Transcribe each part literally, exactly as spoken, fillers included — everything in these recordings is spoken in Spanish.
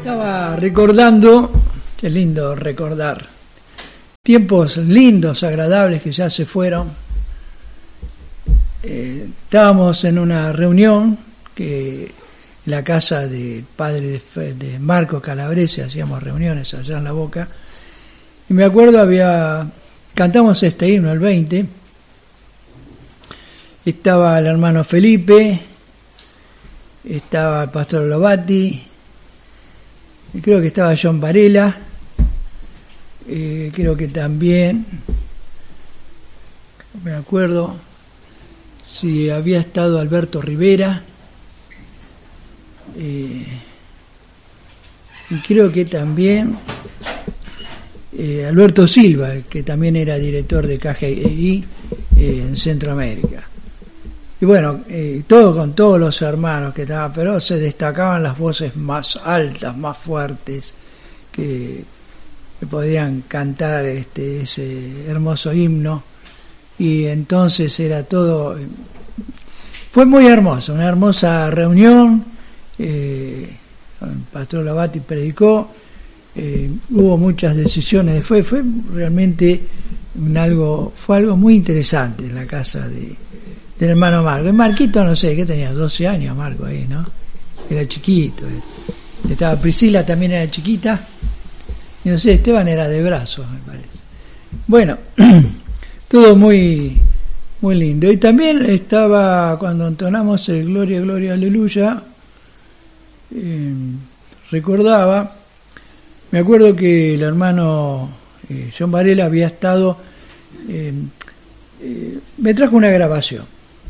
Estaba recordando, qué lindo recordar, tiempos lindos, agradables que ya se fueron. Eh, estábamos en una reunión que en la casa del padre de, de Marco Calabrese, hacíamos reuniones allá en La Boca, y me acuerdo había cantamos este himno el veinte, estaba el hermano Felipe, estaba el pastor Lovati, y creo que estaba John Varela, eh, creo que también, no me acuerdo si había estado Alberto Rivera, eh, y creo que también eh, Alberto Silva, que también era director de K G I eh, en Centroamérica. Y bueno, eh, todo con todos los hermanos que estaban, pero se destacaban las voces más altas, más fuertes, que, que podían cantar este ese hermoso himno. Y entonces era todo, fue muy hermoso, una hermosa reunión. eh, el pastor Lavati predicó, eh, hubo muchas decisiones, fue fue realmente un algo fue algo muy interesante en la casa de del hermano Marco. El Marquito, no sé, que tenía doce años Marco ahí, ¿no? Era chiquito. Estaba Priscila, también era chiquita. Y no sé, Esteban era de brazos, me parece. Bueno, todo muy muy lindo. Y también estaba, cuando entonamos el Gloria, Gloria, Aleluya, eh, recordaba, me acuerdo que el hermano eh, John Varela había estado, eh, eh, me trajo una grabación.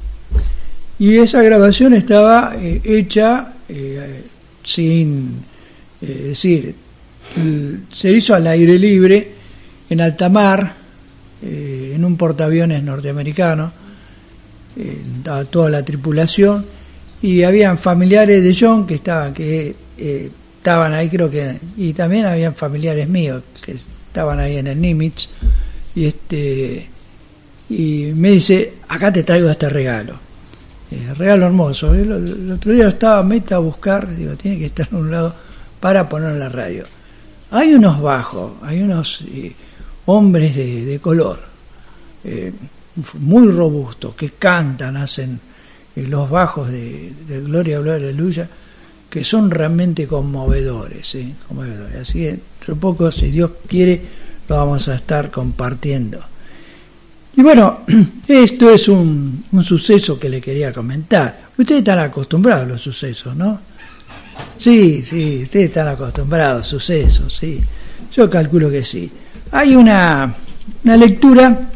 Y esa grabación estaba eh, hecha eh, sin, eh, es decir, el, se hizo al aire libre, en alta mar, eh, en un portaaviones norteamericano, eh, estaba toda la tripulación, y habían familiares de John que estaban, que eh, estaban ahí, creo que, y también habían familiares míos que estaban ahí en el Nimitz, y este, y me dice, acá te traigo este regalo. Eh, regalo hermoso. El, el otro día estaba meta a buscar, digo, tiene que estar en un lado para poner en la radio. Hay unos bajos, hay unos eh, hombres de, de color, eh, muy robustos, que cantan, hacen eh, los bajos de, de Gloria, Gloria, Aleluya, que son realmente conmovedores, ¿eh? conmovedores. Así que entre poco, si Dios quiere, lo vamos a estar compartiendo. Y bueno, esto es un, un suceso que le quería comentar. Ustedes están acostumbrados a los sucesos, ¿no? Sí, sí, ustedes están acostumbrados a sucesos, sí. Yo calculo que sí. Hay una, una lectura.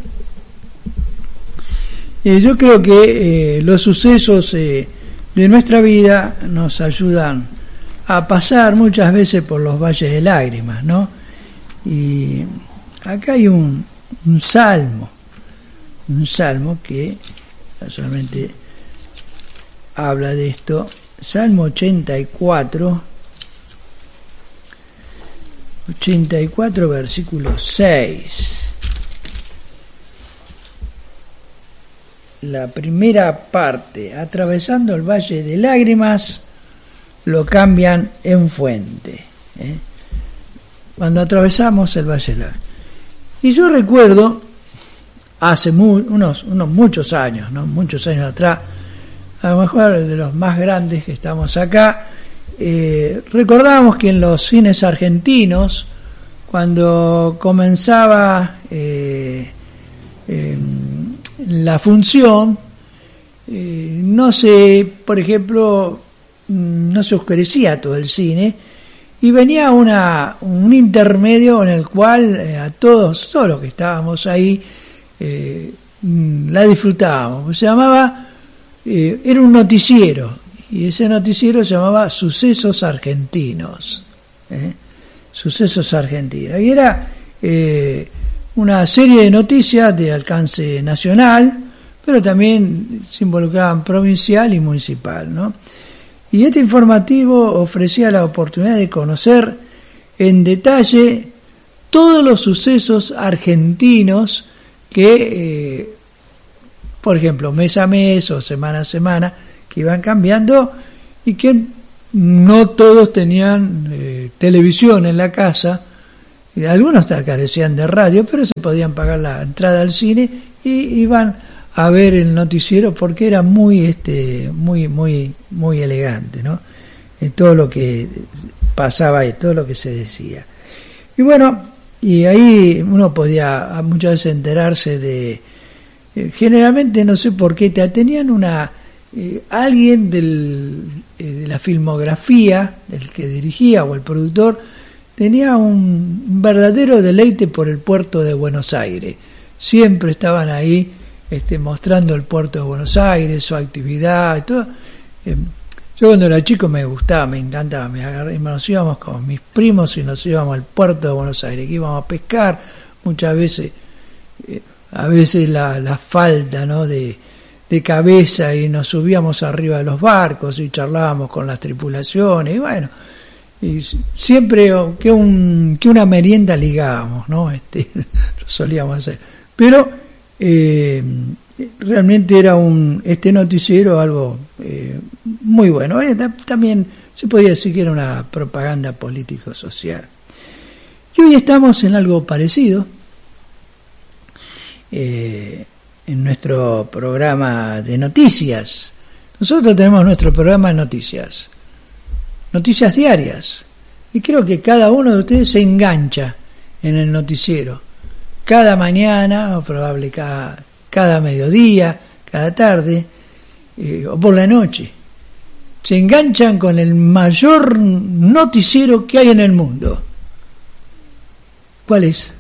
Eh, yo creo que eh, los sucesos eh, de nuestra vida nos ayudan a pasar muchas veces por los valles de lágrimas, ¿no? Y acá hay un, un salmo. Un salmo que solamente habla de esto, Salmo ochenta y cuatro, ochenta y cuatro versículo seis. La primera parte, atravesando el valle de lágrimas, lo cambian en fuente. ¿eh? Cuando atravesamos el valle de lágrimas. Y yo recuerdo hace muy, unos, unos muchos años, ¿no? Muchos años atrás, a lo mejor de los más grandes que estamos acá, eh, recordábamos que en los cines argentinos, cuando comenzaba eh, eh, la función, eh, no se, por ejemplo, no se oscurecía todo el cine, y venía una un intermedio en el cual eh, a todos, todos los que estábamos ahí, Eh, la disfrutábamos. Se llamaba, eh, era un noticiero, y ese noticiero se llamaba Sucesos Argentinos. ¿eh? Sucesos Argentinos. Y era eh, una serie de noticias de alcance nacional, pero también se involucraban provincial y municipal, ¿no? Y este informativo ofrecía la oportunidad de conocer en detalle todos los sucesos argentinos que, eh, por ejemplo, mes a mes o semana a semana, que iban cambiando y que no todos tenían eh, televisión en la casa, y algunos carecían de radio, pero se podían pagar la entrada al cine y iban a ver el noticiero porque era muy este muy muy muy elegante, ¿no? En todo lo que pasaba y todo lo que se decía. Y bueno, y ahí uno podía muchas veces enterarse de eh, generalmente no sé por qué te tenían una eh, alguien del eh, de la filmografía, el que dirigía o el productor tenía un verdadero deleite por el puerto de Buenos Aires. Siempre estaban ahí este, mostrando el puerto de Buenos Aires, su actividad y todo. Eh, yo cuando era chico me gustaba, me encantaba, me agarré, nos íbamos con mis primos y nos íbamos al puerto de Buenos Aires, que íbamos a pescar, muchas veces, eh, a veces la, la falta, ¿no?, de, de cabeza, y nos subíamos arriba de los barcos y charlábamos con las tripulaciones, y bueno, y siempre que un que una merienda ligábamos, ¿no? Este, lo solíamos hacer. Pero eh, realmente era un este noticiero algo eh, muy bueno. Eh, también se podía decir que era una propaganda político-social. Y hoy estamos en algo parecido. Eh, en nuestro programa de noticias. Nosotros tenemos nuestro programa de noticias. Noticias diarias, y creo que cada uno de ustedes se engancha en el noticiero cada mañana, o probable cada, cada mediodía, cada tarde, eh, o por la noche. Se enganchan con el mayor noticiero que hay en el mundo. ¿Cuál es?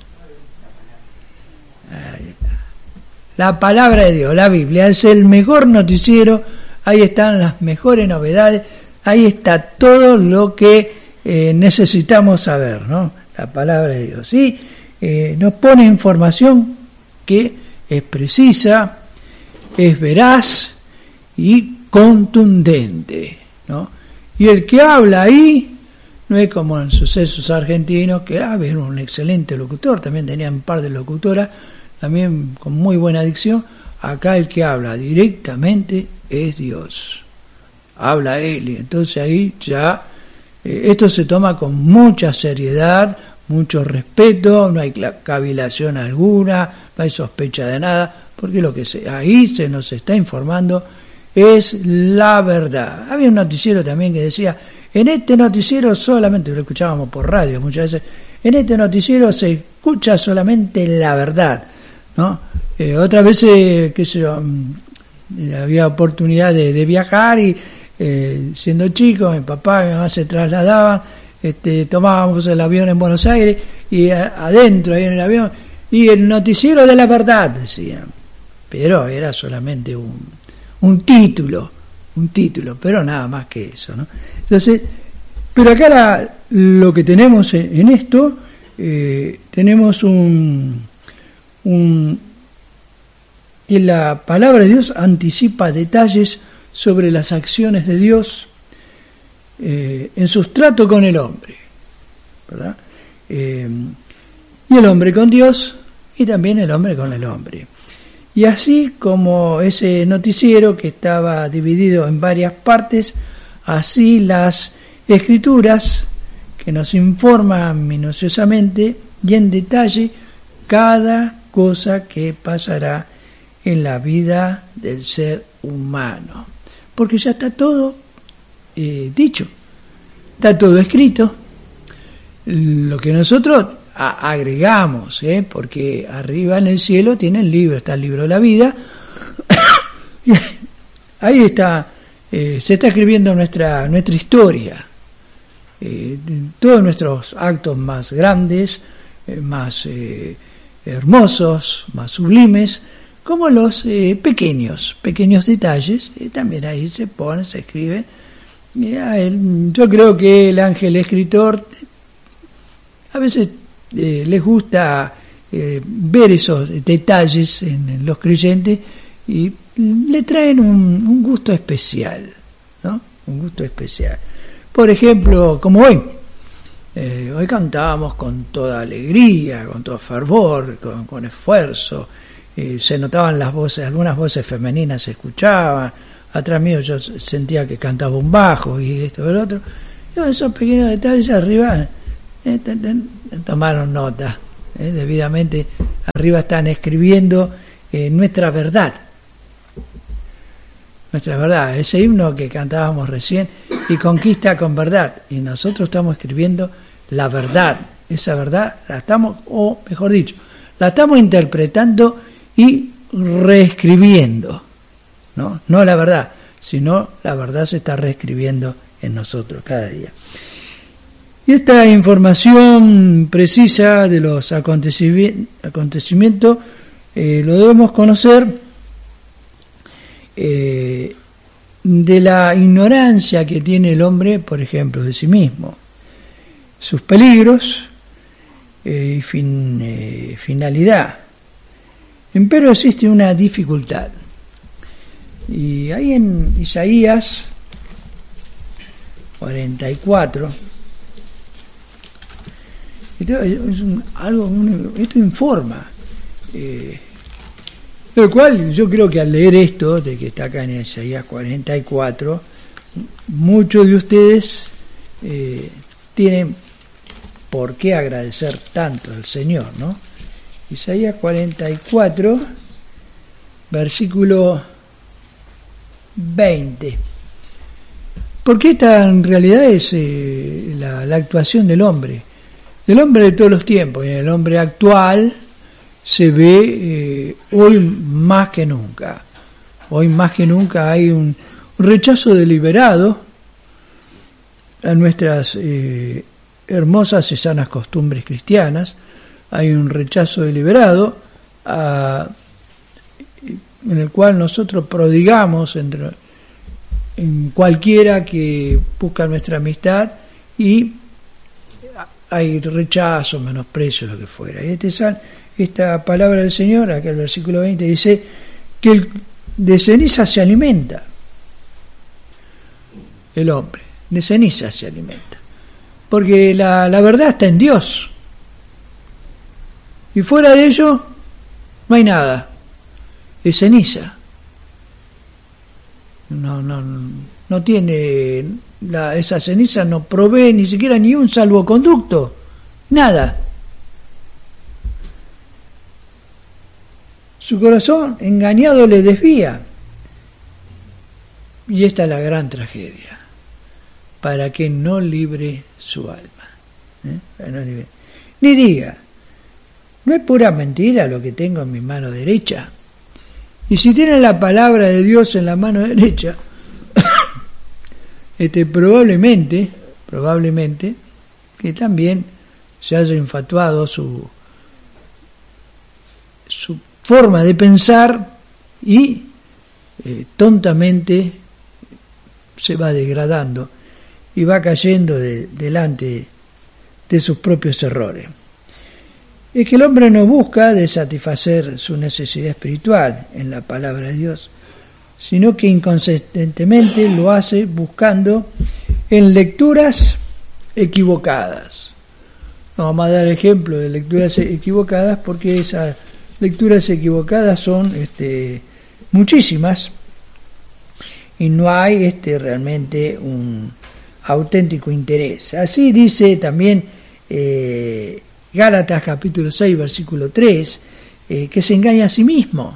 La palabra de Dios, la Biblia, es el mejor noticiero. Ahí están las mejores novedades. Ahí está todo lo que eh, necesitamos saber, ¿no? La palabra de Dios. Sí, eh, nos pone información que es precisa, es veraz y contundente, ¿no? Y el que habla ahí no es como en Sucesos Argentinos, que ah, era un excelente locutor, también tenía un par de locutoras, también con muy buena dicción. Acá el que habla directamente es Dios. Habla él, y entonces ahí ya eh, esto se toma con mucha seriedad, mucho respeto, no hay cavilación alguna, no hay sospecha de nada, porque lo que se, ahí se nos está informando es la verdad. Había un noticiero también que decía, en este noticiero solamente, lo escuchábamos por radio muchas veces, en este noticiero se escucha solamente la verdad, ¿no? Eh, otras veces, qué sé yo, había oportunidad de, de viajar y eh, siendo chico, mi papá y mi mamá se trasladaban, este, tomábamos el avión en Buenos Aires y a, adentro ahí en el avión, y el noticiero de la verdad, decían, pero era solamente un, un título, un título, pero nada más que eso, ¿no? Entonces, pero acá la, lo que tenemos en, en esto, eh, tenemos un, un y la palabra de Dios anticipa detalles sobre las acciones de Dios eh, en su trato con el hombre, ¿verdad? Eh, y el hombre con Dios y también el hombre con el hombre. Y así como ese noticiero que estaba dividido en varias partes, así las escrituras que nos informan minuciosamente y en detalle cada cosa que pasará en la vida del ser humano, porque ya está todo eh, dicho, está todo escrito. Lo que nosotros a- agregamos, ¿eh? porque arriba en el cielo tiene el libro, está el libro de la vida, ahí está, eh, se está escribiendo nuestra nuestra historia, eh, todos nuestros actos más grandes, eh, más eh, hermosos, más sublimes, como los eh, pequeños, pequeños detalles, eh, también ahí se pone, se escribe. Mira, el, yo creo que el ángel escritor a veces eh, les gusta eh, ver esos detalles en, en los creyentes y le traen un, un gusto especial, ¿no? Un gusto especial. Por ejemplo, como hoy, eh, hoy cantábamos con toda alegría, con todo fervor, con, con esfuerzo. Eh, se notaban las voces, algunas voces femeninas se escuchaban, atrás mío yo sentía que cantaba un bajo y esto y lo otro, Yo, esos pequeños detalles arriba eh, ten, ten, tomaron nota, eh, debidamente arriba están escribiendo eh, nuestra verdad, nuestra verdad, ese himno que cantábamos recién, y conquista con verdad, y nosotros estamos escribiendo la verdad, esa verdad la estamos, o mejor dicho, la estamos interpretando y reescribiendo, no, no la verdad, sino la verdad se está reescribiendo en nosotros cada día. Y esta información precisa de los acontecimientos eh, lo debemos conocer eh, de la ignorancia que tiene el hombre, por ejemplo, de sí mismo, sus peligros eh, y fin, eh, finalidad. Empero existe una dificultad. Y ahí en Isaías cuarenta y cuatro, esto, es un, algo, un, esto informa, eh, lo cual yo creo que al leer esto, de que está acá en Isaías cuarenta y cuatro, muchos de ustedes eh, tienen por qué agradecer tanto al Señor, ¿no? Isaías cuarenta y cuatro, versículo veinte. Porque esta en realidad es eh, la, la actuación del hombre, del hombre de todos los tiempos, y en el hombre actual se ve eh, hoy más que nunca. Hoy más que nunca hay un, un rechazo deliberado a nuestras eh, hermosas y sanas costumbres cristianas. Hay un rechazo deliberado a, en el cual nosotros prodigamos entre, en cualquiera que busca nuestra amistad, y hay rechazo, menosprecio, lo que fuera. Y este sal, esta palabra del Señor, acá el versículo veinte, dice que el, de ceniza se alimenta el hombre, de ceniza se alimenta, porque la, la verdad está en Dios, y fuera de ello no hay nada, es ceniza, no, no, no tiene, la, esa ceniza no provee ni siquiera ni un salvoconducto, nada. Su corazón engañado le desvía. Y esta es la gran tragedia, para que no libre su alma. ¿eh? No libre. Ni diga, ¿no es pura mentira lo que tengo en mi mano derecha? Y si tiene la palabra de Dios en la mano derecha, este probablemente, probablemente, que también se haya infatuado su, su forma de pensar y eh, tontamente se va degradando y va cayendo de, delante de sus propios errores. Es que el hombre no busca de satisfacer su necesidad espiritual en la palabra de Dios, sino que inconsistentemente lo hace buscando en lecturas equivocadas. No vamos a dar ejemplo de lecturas equivocadas porque esas lecturas equivocadas son este, muchísimas, y no hay este, realmente un auténtico interés. Así dice también eh, Gálatas capítulo seis versículo tres, eh, que se engaña a sí mismo,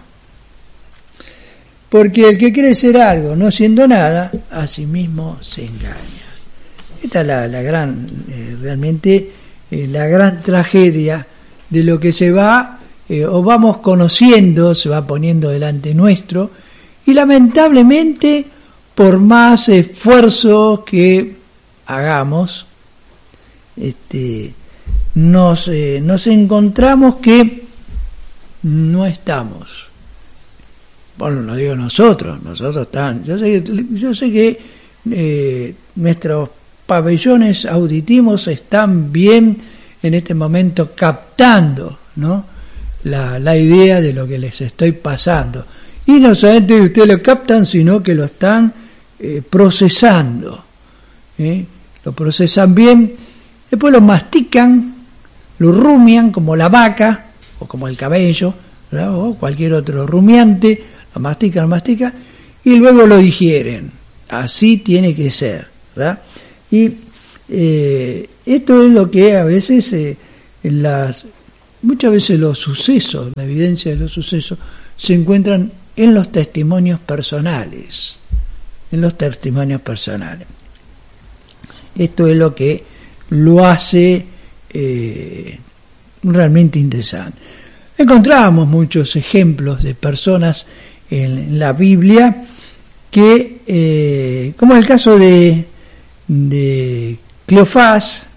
porque el que cree ser algo no siendo nada, a sí mismo se engaña. Esta es la, la gran, eh, realmente eh, la gran tragedia de lo que se va eh, o vamos conociendo, se va poniendo delante nuestro, y lamentablemente por más esfuerzo que hagamos, este, nos, eh, nos encontramos que no estamos. Bueno, no digo nosotros, nosotros están. Yo sé, yo sé que eh, nuestros pabellones auditivos están bien en este momento captando, ¿no? La, la idea de lo que les estoy pasando. Y no solamente ustedes lo captan, sino que lo están eh, procesando. ¿eh? Lo procesan bien, después lo mastican, lo rumian como la vaca o como el cabello, ¿verdad? O cualquier otro rumiante, lo mastican, lo mastican y luego lo digieren. Así tiene que ser, ¿verdad? Y eh, esto es lo que a veces, eh, en las, muchas veces los sucesos, la evidencia de los sucesos, se encuentran en los testimonios personales, en los testimonios personales. Esto es lo que lo hace eh, realmente interesante. Encontramos muchos ejemplos de personas en, en la Biblia que, eh, como el caso de, de Cleofás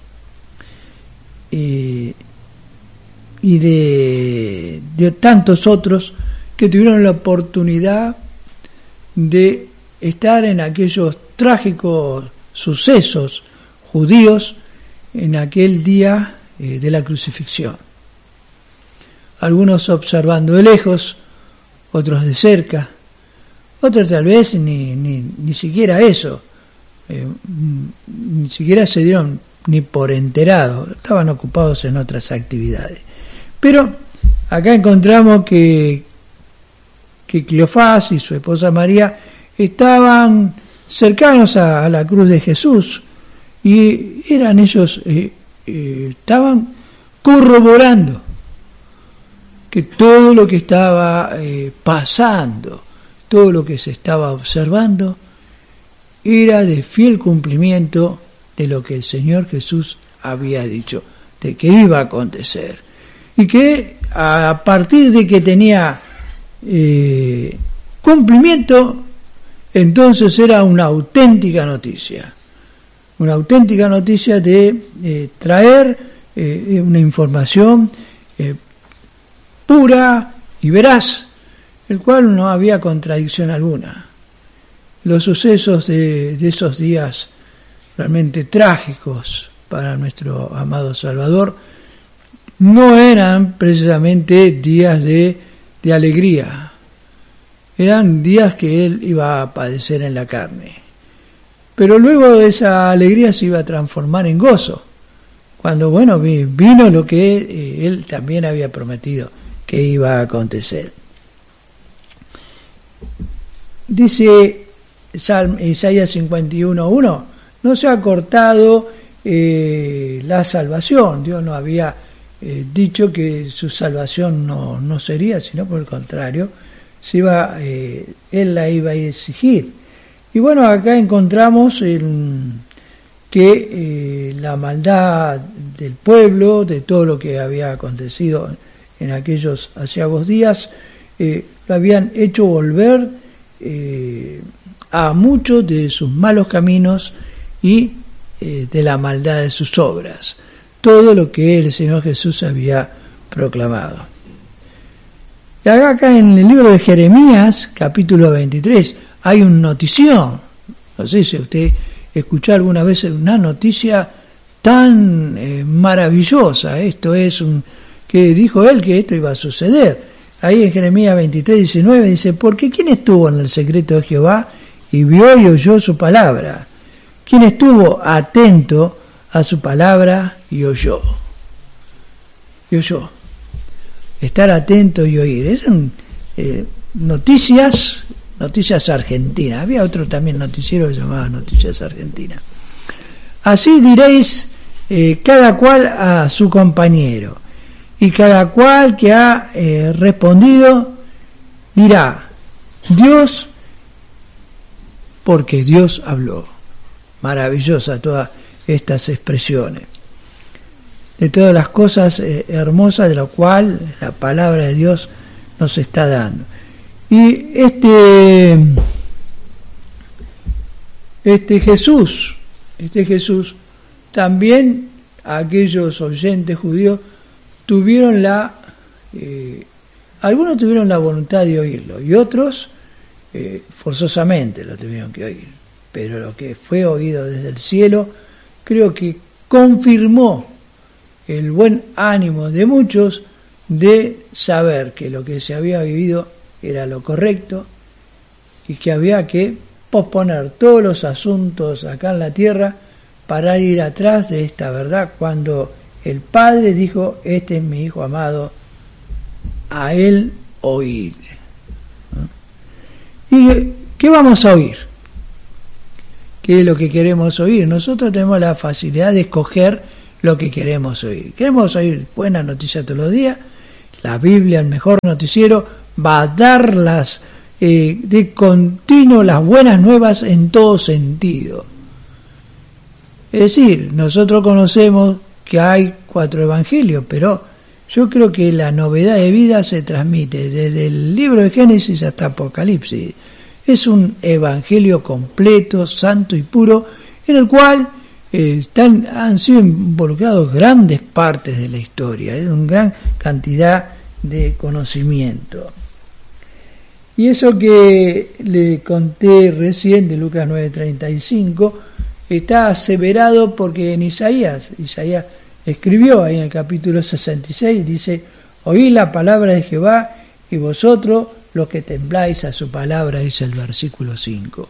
eh, y de, de tantos otros que tuvieron la oportunidad de estar en aquellos trágicos sucesos judíos en aquel día eh, de la crucifixión. Algunos observando de lejos, otros de cerca, otros tal vez ni, ni, ni siquiera eso, eh, ni siquiera se dieron ni por enterados, estaban ocupados en otras actividades. Pero acá encontramos que, que Cleofás y su esposa María estaban cercanos a, a la cruz de Jesús, y eran ellos, eh, eh, estaban corroborando que todo lo que estaba eh, pasando, todo lo que se estaba observando, era de fiel cumplimiento de lo que el Señor Jesús había dicho, de que iba a acontecer, y que a partir de que tenía eh, cumplimiento, entonces era una auténtica noticia, una auténtica noticia de eh, traer eh, una información eh, pura y veraz, el cual no había contradicción alguna. Los sucesos de, de esos días realmente trágicos para nuestro amado Salvador no eran precisamente días de, de alegría, eran días que él iba a padecer en la carne. Pero luego esa alegría se iba a transformar en gozo, cuando, bueno, vino lo que eh, él también había prometido que iba a acontecer. Dice Isaías cincuenta y uno uno, no se ha cortado eh, la salvación. Dios no había eh, dicho que su salvación no, no sería, sino por el contrario, se iba, eh, él la iba a exigir. Y bueno, acá encontramos el, que eh, la maldad del pueblo, de todo lo que había acontecido en aquellos aciagos días, eh, lo habían hecho volver eh, a muchos de sus malos caminos y eh, de la maldad de sus obras. Todo lo que el Señor Jesús había proclamado. Y acá, acá en el libro de Jeremías, capítulo veintitrés, hay una notición. No sé si usted escuchó alguna vez una noticia tan eh, maravillosa. Esto es un que dijo él que esto iba a suceder. Ahí en Jeremías veintitrés diecinueve dice: porque ¿quién estuvo en el secreto de Jehová y vio y oyó su palabra? ¿Quién estuvo atento a su palabra y oyó? Y oyó. Estar atento y oír. Eran eh, noticias, noticias argentinas. Había otro también noticiero que se llamaba Noticias Argentinas. Así diréis eh, cada cual a su compañero, y cada cual que ha eh, respondido dirá: Dios, porque Dios habló. Maravillosa todas estas expresiones, de todas las cosas eh, hermosas de lo cual la palabra de Dios nos está dando. Y este este Jesús, este Jesús, también aquellos oyentes judíos tuvieron la, eh, algunos tuvieron la voluntad de oírlo y otros eh, forzosamente lo tuvieron que oír. Pero lo que fue oído desde el cielo, creo que confirmó el buen ánimo de muchos de saber que lo que se había vivido era lo correcto y que había que posponer todos los asuntos acá en la tierra para ir atrás de esta verdad, cuando el Padre dijo: este es mi Hijo amado, a él oír. ¿Y qué vamos a oír? qué es lo que queremos oír. Nosotros tenemos la facilidad de escoger lo que queremos oír. Queremos oír buenas noticias todos los días. La Biblia, el mejor noticiero, va a dar las, eh, de continuo las buenas nuevas en todo sentido. Es decir, nosotros conocemos que hay cuatro evangelios, pero yo creo que la novedad de vida se transmite desde el libro de Génesis hasta Apocalipsis. Es un evangelio completo, santo y puro, en el cual eh, están, han sido involucrados grandes partes de la historia, es una gran cantidad de conocimiento. Y eso que le conté recién de Lucas nueve treinta y cinco está aseverado porque en Isaías, Isaías escribió ahí en el capítulo sesenta y seis, dice: oí la palabra de Jehová y vosotros los que tembláis a su palabra, dice el versículo cinco.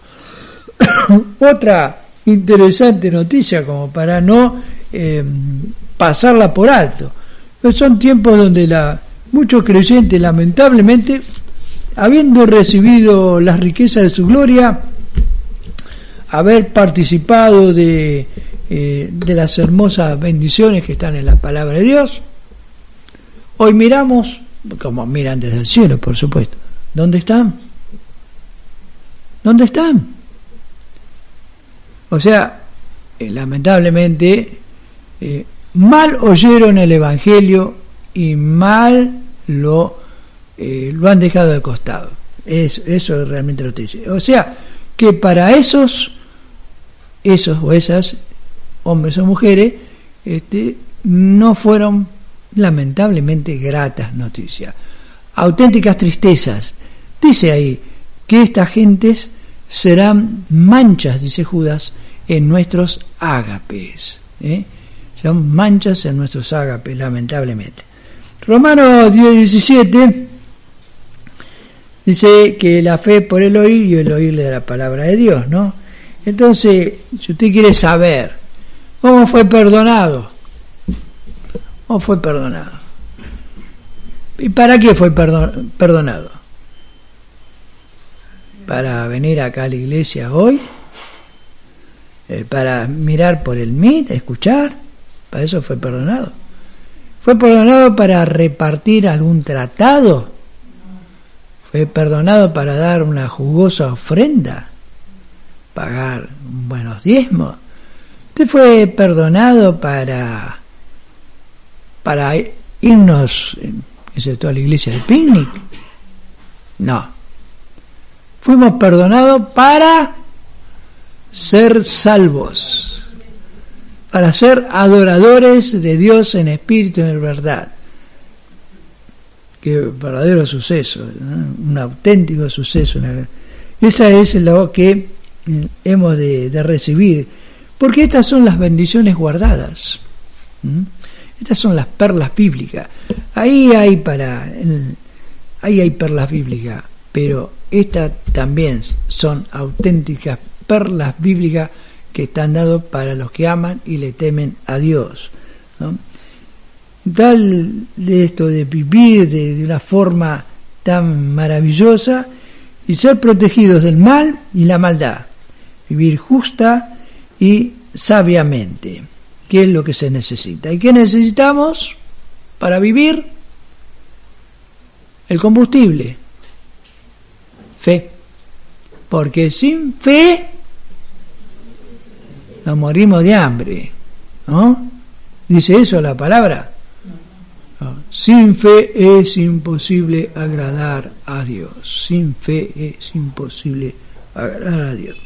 Otra interesante noticia, como para no eh, pasarla por alto, pues son tiempos donde la, muchos creyentes, lamentablemente, habiendo recibido las riquezas de su gloria, haber participado de, eh, de las hermosas bendiciones que están en la palabra de Dios, hoy miramos, como miran desde el cielo, por supuesto, ¿dónde están? ¿Dónde están? O sea, eh, lamentablemente, eh, mal oyeron el Evangelio y mal lo, eh, lo han dejado de costado. Es, eso es realmente lo que dice. O sea, que para esos, esos o esas, hombres o mujeres, este, no fueron lamentablemente gratas noticias, auténticas tristezas. Dice ahí que estas gentes serán manchas, dice Judas, en nuestros ágapes, ¿eh? Son manchas en nuestros ágapes, lamentablemente. Romanos diez diecisiete dice que la fe por el oír y el oírle de la palabra de Dios, ¿no? Entonces, si usted quiere saber cómo fue perdonado, cómo fue perdonado, ¿y para qué fue perdon- perdonado? ¿Para venir acá a la iglesia hoy? Eh, ¿Para mirar por el M I T, escuchar? ¿Para eso fue perdonado? ¿Fue perdonado para repartir algún tratado? ¿Fue perdonado para dar una jugosa ofrenda? ¿Pagar buenos diezmos? ¿Usted fue perdonado para para irnos, qué sé, toda la iglesia de picnic? No. Fuimos perdonados para ser salvos, para ser adoradores de Dios en espíritu y en verdad. Qué verdadero suceso, ¿no? Un auténtico suceso. Una... Esa es lo que hemos de, de recibir, porque estas son las bendiciones guardadas. ¿Mm? Estas son las perlas bíblicas. Ahí hay para, el, ahí hay perlas bíblicas, pero estas también son auténticas perlas bíblicas que están dadas para los que aman y le temen a Dios, ¿no? Tal de esto de vivir de, de una forma tan maravillosa y ser protegidos del mal y la maldad, vivir justa y sabiamente, que es lo que se necesita. ¿Y qué necesitamos para vivir? El combustible, fe, porque sin fe nos morimos de hambre, ¿no? ¿Dice eso la palabra? No. Sin fe es imposible agradar a Dios. Sin fe es imposible agradar a Dios.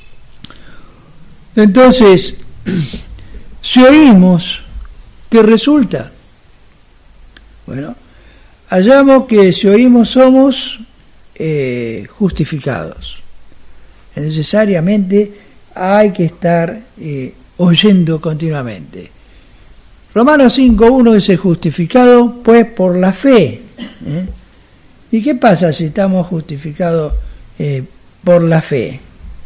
Entonces, si oímos, ¿qué resulta? Bueno, hallamos que si oímos somos eh, justificados. Necesariamente hay que estar eh, oyendo continuamente. Romanos cinco uno dice: justificado pues por la fe. ¿Eh? ¿Y qué pasa si estamos justificados eh, por la fe?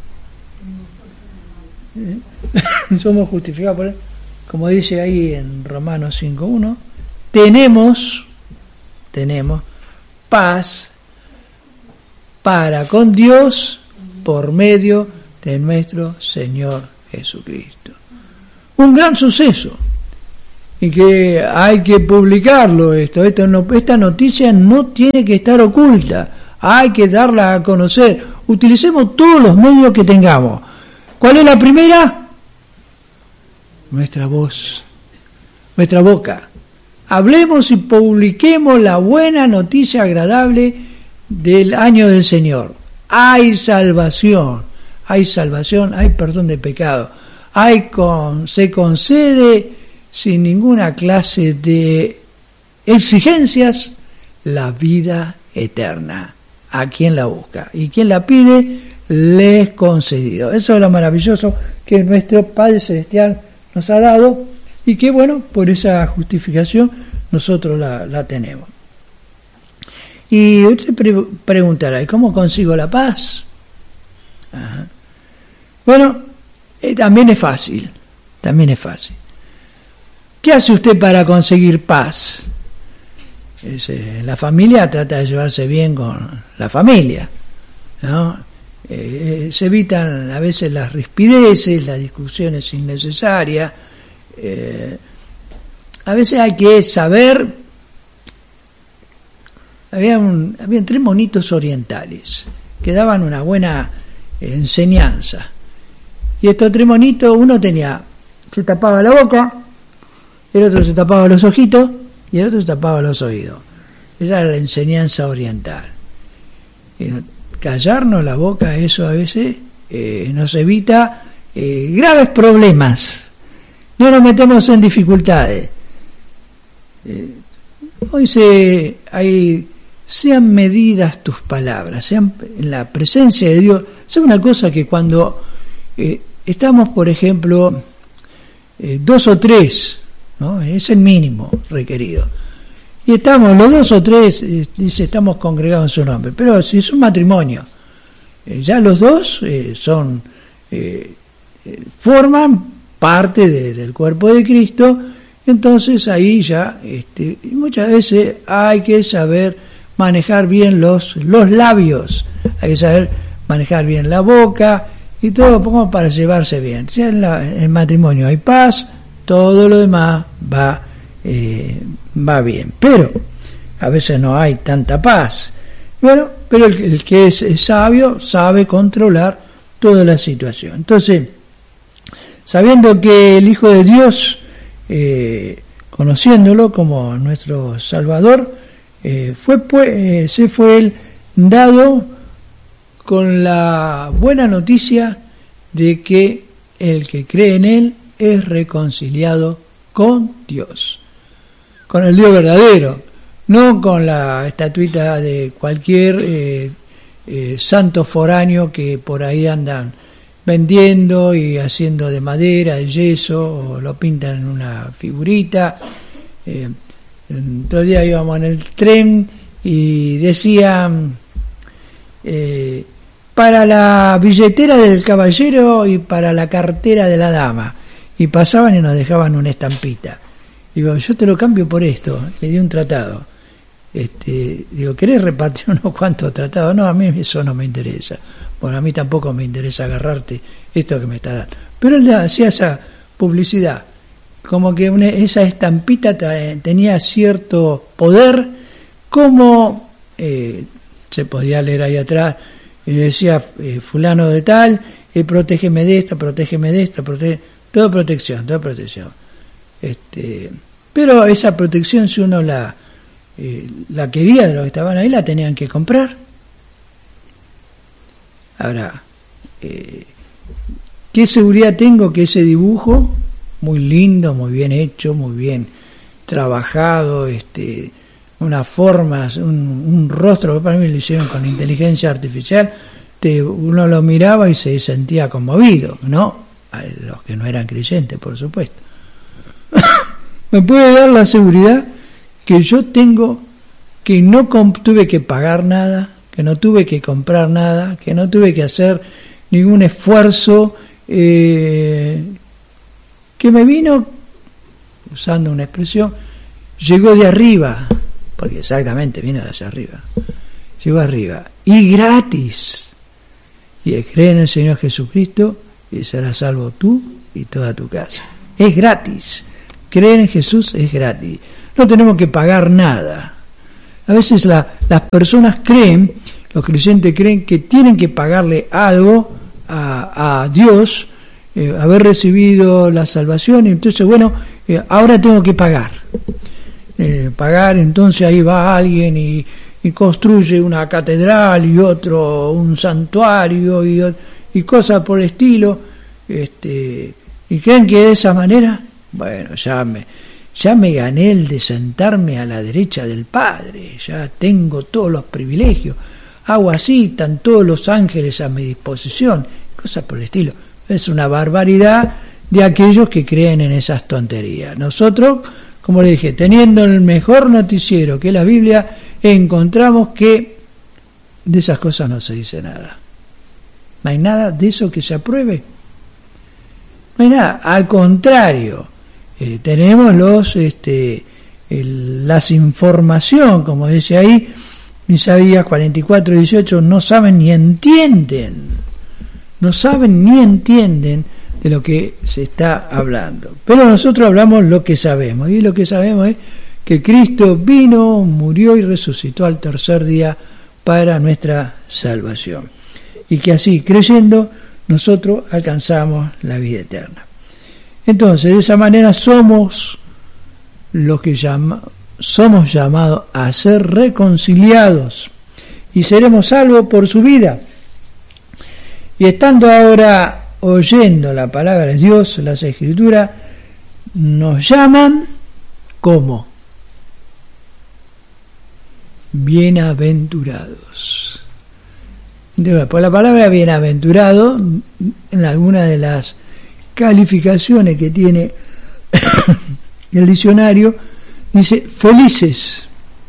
¿Eh? Somos justificados por, como dice ahí en Romanos cinco uno, tenemos, tenemos paz para con Dios por medio de nuestro Señor Jesucristo. Un gran suceso, y que hay que publicarlo esto, esto no, esta noticia no tiene que estar oculta, hay que darla a conocer. Utilicemos todos los medios que tengamos. ¿Cuál es la primera? Nuestra voz, nuestra boca. Hablemos y publiquemos la buena noticia agradable del año del Señor. Hay salvación, hay salvación, hay perdón de pecado, hay con, se concede sin ninguna clase de exigencias la vida eterna a quien la busca, y quien la pide le es concedido. Eso es lo maravilloso que nuestro Padre Celestial nos ha dado, y que bueno, por esa justificación nosotros la, la tenemos. Y usted pre- preguntará, ¿y cómo consigo la paz? Ajá. Bueno, eh, también es fácil, también es fácil. ¿Qué hace usted para conseguir paz? Es, eh, la familia trata de llevarse bien con la familia, ¿no? Eh, se evitan a veces las rispideces, las discusiones innecesarias. Eh, a veces hay que saber. Había un, habían tres monitos orientales que daban una buena enseñanza, y estos tres monitos, uno tenía, se tapaba la boca, el otro se tapaba los ojitos y el otro se tapaba los oídos. Esa era la enseñanza oriental. Y callarnos la boca, eso a veces eh, nos evita eh, graves problemas. No nos metemos en dificultades. Eh, hoy se hay sean medidas tus palabras, sean en la presencia de Dios. Es una cosa que cuando eh, estamos, por ejemplo, eh, dos o tres, ¿no? Es el mínimo requerido, y estamos los dos o tres, eh, dice, estamos congregados en su nombre. Pero si es un matrimonio, eh, ya los dos eh, son eh, eh, forman parte de, del cuerpo de Cristo. Entonces ahí ya este, muchas veces hay que saber manejar bien los los labios, hay que saber manejar bien la boca y todo como para llevarse bien. Si en, la, en el matrimonio hay paz, todo lo demás va eh, va bien, pero a veces no hay tanta paz. Bueno, pero el, el que es, es sabio sabe controlar toda la situación. Entonces, sabiendo que el Hijo de Dios, eh, conociéndolo como nuestro Salvador, eh, fue pues, eh, se fue él dado con la buena noticia de que el que cree en él es reconciliado con Dios, con el Dios verdadero, no con la estatuita de cualquier eh, eh, santo foráneo que por ahí andan vendiendo y haciendo de madera, de yeso, o lo pintan en una figurita. Eh, el otro día íbamos en el tren y decían eh, para la billetera del caballero y para la cartera de la dama, y pasaban y nos dejaban una estampita. Digo, yo te lo cambio por esto, le di un tratado. Este, digo, ¿querés repartir unos cuantos tratados? No, a mí eso no me interesa. Bueno, a mí tampoco me interesa agarrarte esto que me está dando. Pero él hacía esa publicidad, como que una, esa estampita tra- tenía cierto poder, como eh, se podía leer ahí atrás, y decía eh, fulano de tal, eh, protégeme de esto, protégeme de esto, protege, toda protección, toda protección. Este, pero esa protección, si uno la eh, la quería de los que estaban ahí, la tenían que comprar. Ahora, eh, ¿qué seguridad tengo que ese dibujo, muy lindo, muy bien hecho, muy bien trabajado, este, unas formas, un, un rostro que para mí lo hicieron con inteligencia artificial, te, uno lo miraba y se sentía conmovido, ¿no? A los que no eran creyentes, por supuesto. Me puede dar la seguridad que yo tengo, que no comp- tuve que pagar nada, que no tuve que comprar nada, que no tuve que hacer ningún esfuerzo, eh, que me vino, usando una expresión, llegó de arriba, porque exactamente vino de hacia arriba, llegó arriba, y gratis, y cree en el Señor Jesucristo y serás salvo tú y toda tu casa. Es gratis. Creer en Jesús es gratis. No tenemos que pagar nada. A veces la, las personas creen, los creyentes creen que tienen que pagarle algo a, a Dios, eh, haber recibido la salvación, y entonces, bueno, eh, ahora tengo que pagar. Eh, pagar, entonces ahí va alguien y, y construye una catedral y otro un santuario y, y cosas por el estilo, este, y creen que de esa manera, bueno, ya me, ya me gané el de sentarme a la derecha del Padre, ya tengo todos los privilegios, hago así, están todos los ángeles a mi disposición, cosas por el estilo. Es una barbaridad de aquellos que creen en esas tonterías. Nosotros, como le dije, teniendo el mejor noticiero que es la Biblia, encontramos que de esas cosas no se dice nada. No hay nada de eso que se apruebe. No hay nada. Al contrario, eh, tenemos los, este, el, las información, como dice ahí, Isaías cuarenta y cuatro, dieciocho, no saben ni entienden. No saben ni entienden de lo que se está hablando. Pero nosotros hablamos lo que sabemos, y lo que sabemos es que Cristo vino, murió y resucitó al tercer día para nuestra salvación, y que así, creyendo, nosotros alcanzamos la vida eterna. Entonces, de esa manera somos los que llama, somos llamados a ser reconciliados y seremos salvos por su vida. Y estando ahora oyendo la palabra de Dios, las Escrituras nos llaman como bienaventurados. Entonces, por la palabra bienaventurado, en alguna de las calificaciones que tiene el diccionario, dice felices.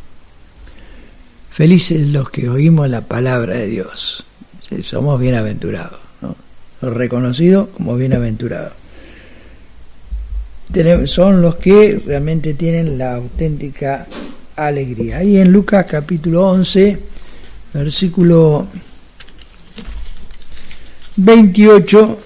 Felices los que oímos la palabra de Dios. Sí, somos bienaventurados, ¿no? Reconocidos como bienaventurados. Son los que realmente tienen la auténtica alegría. Ahí en Lucas capítulo once, versículo veintiocho,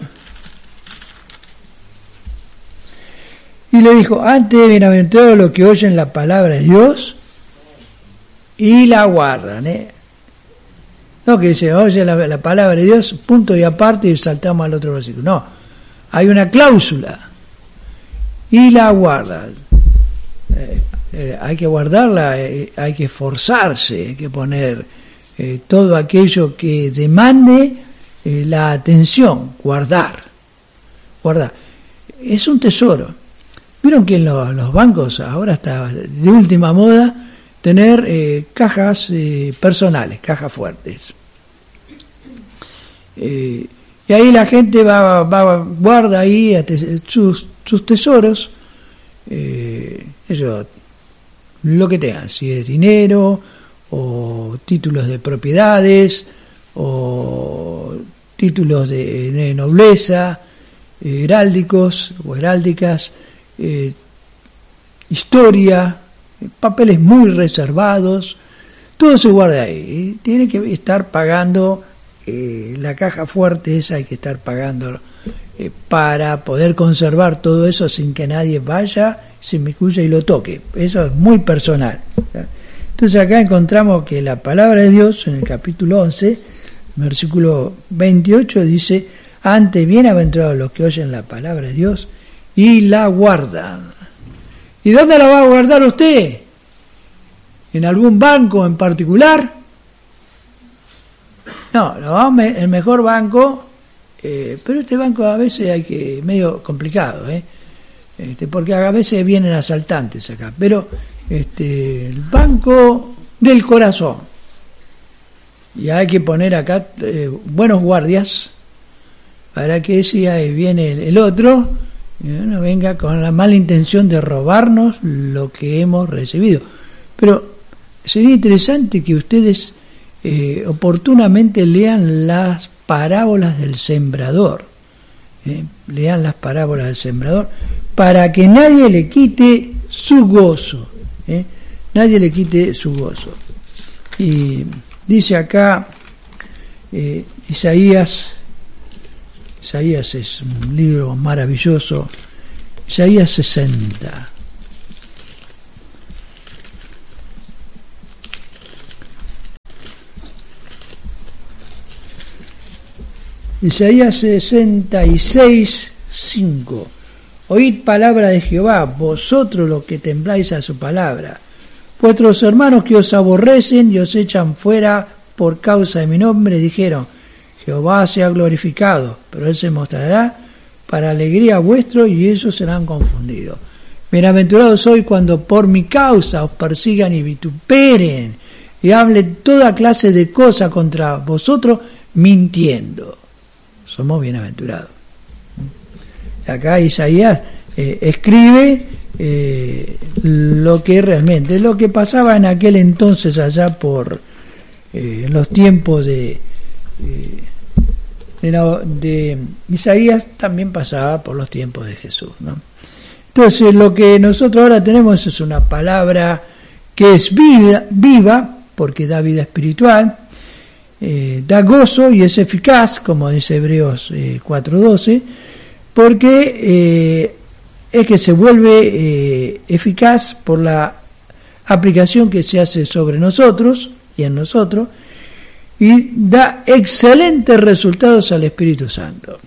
y le dijo: antes bienaventurados los que oyen la palabra de Dios y la guardan, ¿eh? No que dice, oye la, la palabra de Dios, punto y aparte, y saltamos al otro versículo. No, hay una cláusula, y la guardan. Eh, eh, hay que guardarla, eh, hay que esforzarse, hay que poner eh, todo aquello que demande eh, la atención, guardar, guardar. Es un tesoro. Vieron que en los, los bancos ahora está de última moda tener eh, cajas eh, personales, cajas fuertes. Eh, y ahí la gente va, va guarda ahí sus, sus tesoros, eh, eso, lo que tengan, si es dinero o títulos de propiedades o títulos de, de nobleza, eh, heráldicos o heráldicas, eh, historia, papeles muy reservados, todo se guarda ahí. Y tiene que estar pagando eh, la caja fuerte esa, hay que estar pagando eh, para poder conservar todo eso sin que nadie vaya, se inmiscuya y lo toque. Eso es muy personal. Entonces acá encontramos que la palabra de Dios en el capítulo once, versículo veintiocho, dice: antes bienaventurados los que oyen la palabra de Dios y la guardan. ¿Y dónde la va a guardar usted? ¿En algún banco en particular? No, el mejor banco, eh, pero este banco a veces hay que medio complicado, ¿eh? Este, porque a veces vienen asaltantes acá, pero este, el banco del corazón. Y hay que poner acá eh, buenos guardias para que si ahí viene el, el otro, no venga con la mala intención de robarnos lo que hemos recibido. Pero sería interesante que ustedes eh, oportunamente lean las parábolas del sembrador, eh, lean las parábolas del sembrador para que nadie le quite su gozo, eh, nadie le quite su gozo. Y dice acá, eh, Isaías, Isaías es un libro maravilloso, Isaías sesenta. Isaías sesenta y seis, cinco. Oíd palabra de Jehová, vosotros los que tembláis a su palabra. Vuestros hermanos que os aborrecen y os echan fuera por causa de mi nombre, dijeron, Jehová sea glorificado, pero él se mostrará para alegría vuestro y ellos serán confundidos. Bienaventurados sois cuando por mi causa os persigan y vituperen y hablen toda clase de cosas contra vosotros mintiendo. Somos bienaventurados. Acá Isaías eh, escribe eh, lo que realmente, lo que pasaba en aquel entonces allá por eh, los tiempos de, eh, de, la, de Isaías, también pasaba por los tiempos de Jesús, ¿no? Entonces lo que nosotros ahora tenemos es una palabra que es viva, viva porque da vida espiritual, eh, da gozo y es eficaz, como dice Hebreos eh, cuatro doce, porque eh, es que se vuelve eh, eficaz por la aplicación que se hace sobre nosotros y en nosotros, y da excelentes resultados al Espíritu Santo.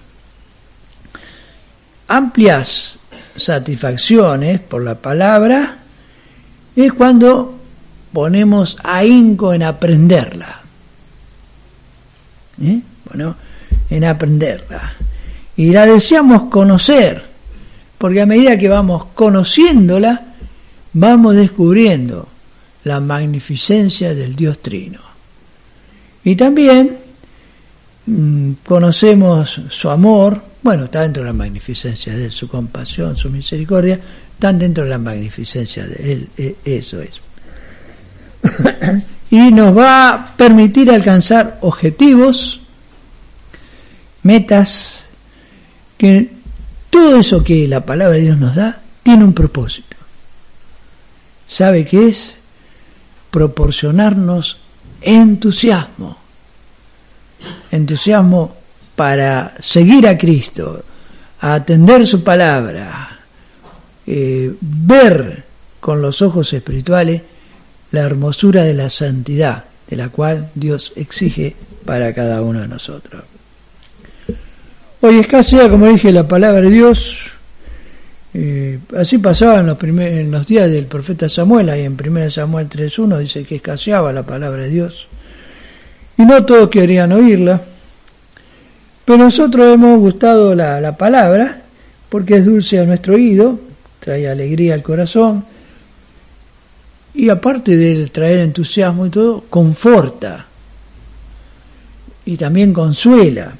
Amplias satisfacciones por la palabra es cuando ponemos ahínco en aprenderla. ¿Eh? Bueno, en aprenderla. Y la deseamos conocer, porque a medida que vamos conociéndola, vamos descubriendo la magnificencia del Dios Trino. Y también mmm, conocemos su amor, bueno, está dentro de la magnificencia de él, su compasión, su misericordia, están dentro de la magnificencia de él, eso es. Y nos va a permitir alcanzar objetivos, metas, que todo eso que la palabra de Dios nos da tiene un propósito. ¿Sabe qué es? Proporcionarnos entusiasmo. Entusiasmo para seguir a Cristo, a atender su palabra, eh, ver con los ojos espirituales la hermosura de la santidad de la cual Dios exige para cada uno de nosotros. Hoy escasea, como dije, la palabra de Dios. Eh, así pasaba en los, primer, en los días del profeta Samuel, ahí en primera Samuel tres uno dice que escaseaba la palabra de Dios. Y no todos querían oírla. Pero nosotros hemos gustado la, la palabra porque es dulce a nuestro oído, trae alegría al corazón y aparte de traer entusiasmo y todo, conforta y también consuela.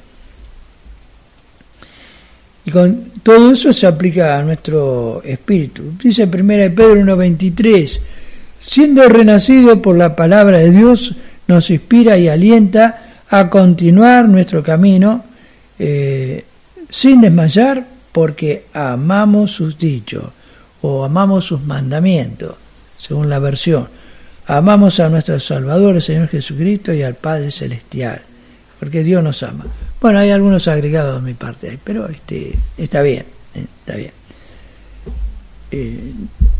Y con todo eso se aplica a nuestro espíritu. Dice primera de Pedro uno veintitrés, siendo renacido por la palabra de Dios, nos inspira y alienta a continuar nuestro camino eh, sin desmayar, porque amamos sus dichos o amamos sus mandamientos, según la versión. Amamos a nuestro Salvador, el Señor Jesucristo, y al Padre Celestial, porque Dios nos ama. Bueno, hay algunos agregados de mi parte ahí, pero este está bien, eh, está bien. Eh,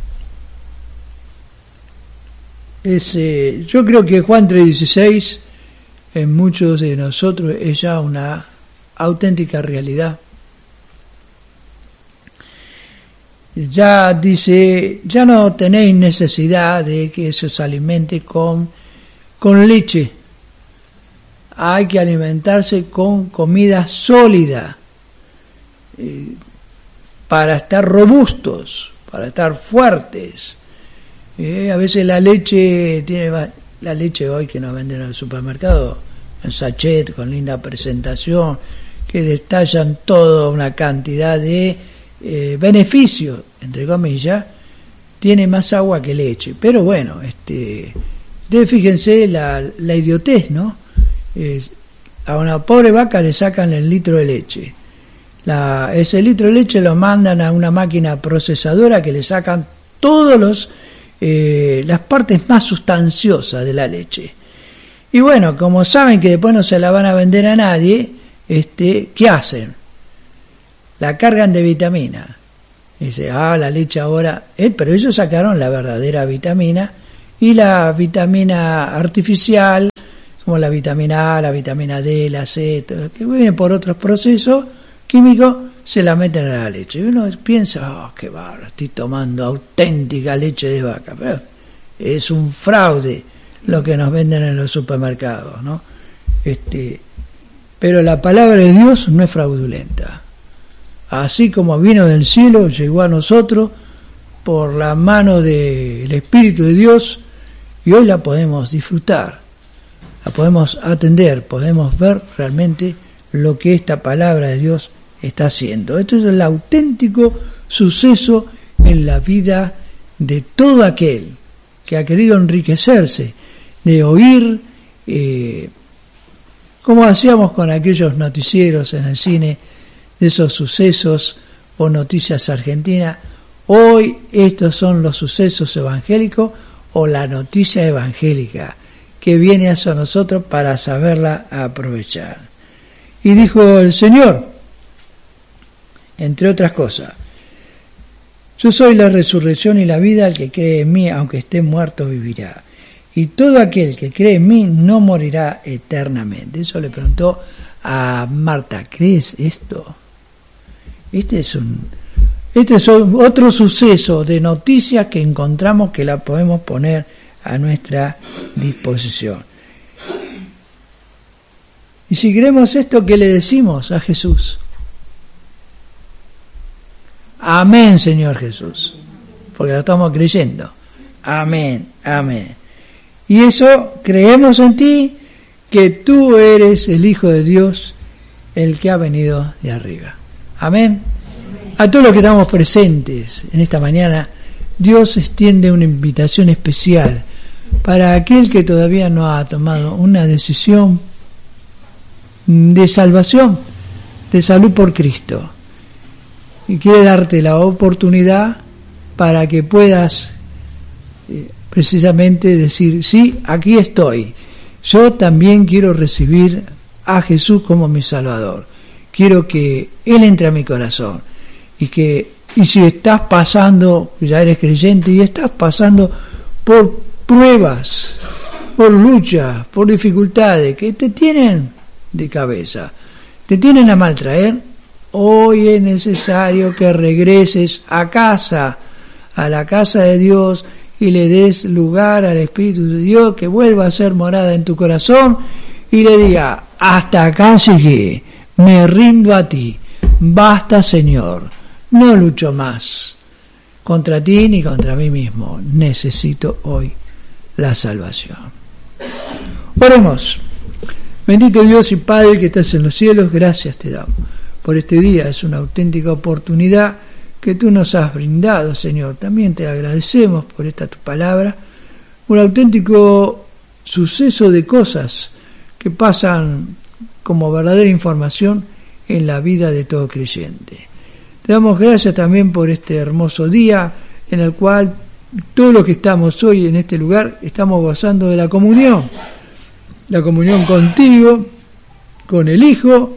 es, eh, yo creo que Juan tres dieciséis en muchos de nosotros es ya una auténtica realidad. Ya dice, ya no tenéis necesidad de que se os alimente con, con leche. Hay que alimentarse con comida sólida eh, para estar robustos, para estar fuertes. Eh, a veces la leche tiene la leche hoy que nos venden en el supermercado en sachet con linda presentación, que detallan toda una cantidad de eh, beneficios, entre comillas, tiene más agua que leche. Pero bueno, este, ustedes fíjense la, la idiotez, ¿no? Eh, a una pobre vaca le sacan el litro de leche. La, ese litro de leche lo mandan a una máquina procesadora que le sacan todos los eh, las partes más sustanciosas de la leche. Y bueno, como saben que después no se la van a vender a nadie, este, ¿qué hacen? La cargan de vitamina. Dice, ah, la leche ahora... Eh, pero ellos sacaron la verdadera vitamina, y la vitamina artificial, como la vitamina A, la vitamina D, la C, todo, que viene por otros procesos químicos, se la meten a la leche. Y uno piensa, oh, qué bárbaro, estoy tomando auténtica leche de vaca. Pero es un fraude lo que nos venden en los supermercados, ¿no? Este, pero la palabra de Dios no es fraudulenta. Así como vino del cielo, llegó a nosotros por la mano del Espíritu de Dios, y hoy la podemos disfrutar, la podemos atender, podemos ver realmente lo que esta palabra de Dios está haciendo. Esto es el auténtico suceso en la vida de todo aquel que ha querido enriquecerse de oír, eh, como hacíamos con aquellos noticieros en el cine, de esos sucesos o noticias argentinas. Hoy estos son los sucesos evangélicos o la noticia evangélica que viene hacia nosotros para saberla aprovechar. Y dijo el Señor, entre otras cosas, yo soy la resurrección y la vida, el que cree en mí, aunque esté muerto, vivirá. Y todo aquel que cree en mí no morirá eternamente. Eso le preguntó a Marta, ¿crees esto? Este es un, este es otro suceso de noticias que encontramos que la podemos poner a nuestra disposición. Y si creemos esto, ¿qué le decimos a Jesús? Amén, Señor Jesús, porque lo estamos creyendo. Amén, amén. Y eso, creemos en ti, que tú eres el Hijo de Dios, el que ha venido de arriba. Amén. A todos los que estamos presentes en esta mañana, Dios extiende una invitación especial para aquel que todavía no ha tomado una decisión de salvación, de salud por Cristo, y quiere darte la oportunidad para que puedas eh, precisamente decir, sí, aquí estoy, yo también quiero recibir a Jesús como mi Salvador, quiero que Él entre a mi corazón, y que y si estás pasando, ya eres creyente y estás pasando por pruebas, por luchas, por dificultades que te tienen de cabeza, te tienen a maltraer, hoy es necesario que regreses a casa, a la casa de Dios, y le des lugar al Espíritu de Dios, que vuelva a ser morada en tu corazón, y le diga, hasta acá llegué, me rindo a ti, basta, Señor, no lucho más contra ti ni contra mí mismo, necesito hoy la salvación. Oremos. Bendito Dios y Padre que estás en los cielos, gracias te damos por este día, es una auténtica oportunidad que tú nos has brindado, Señor. También te agradecemos por esta tu palabra, un auténtico suceso de cosas que pasan como verdadera información en la vida de todo creyente. Te damos gracias también por este hermoso día en el cual todos los que estamos hoy en este lugar estamos gozando de la comunión, la comunión contigo, con el Hijo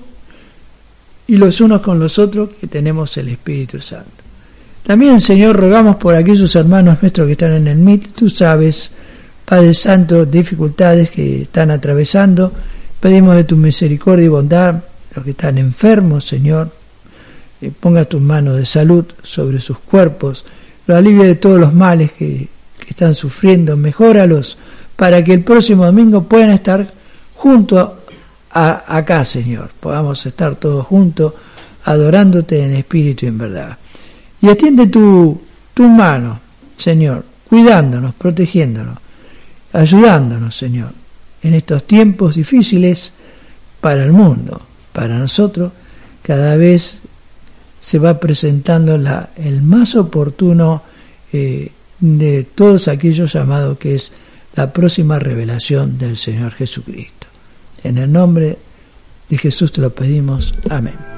y los unos con los otros que tenemos el Espíritu Santo. También, Señor, rogamos por aquellos hermanos nuestros que están en el M I T, tú sabes, Padre Santo, dificultades que están atravesando, pedimos de tu misericordia y bondad, los que están enfermos, Señor, eh, ponga tus manos de salud sobre sus cuerpos, lo alivia de todos los males que, que están sufriendo, mejóralos, para que el próximo domingo puedan estar junto a, acá, Señor, podamos estar todos juntos, adorándote en espíritu y en verdad. Y extiende tu, tu mano, Señor, cuidándonos, protegiéndonos, ayudándonos, Señor, en estos tiempos difíciles para el mundo, para nosotros, cada vez se va presentando la, el más oportuno eh, de todos aquellos llamados, que es la próxima revelación del Señor Jesucristo. En el nombre de Jesús te lo pedimos. Amén.